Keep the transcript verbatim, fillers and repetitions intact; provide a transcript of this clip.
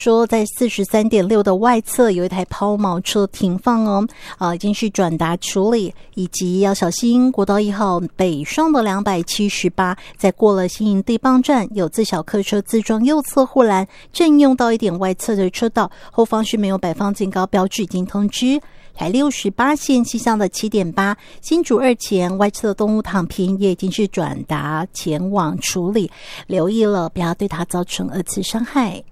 说在四十三点六的外侧有一台抛锚车停放哦，啊，已经是转达处理，以及要小心国道一号北上的两百七十八，在过了新营地磅站有自小客车自撞右侧护栏，正用到一点外侧的车道，后方是没有摆放警告标志，已经通知。台六十八线西向的 七点八 新竹二前外侧的动物躺平也已经是转达前往处理，留意了，不要对它造成二次伤害。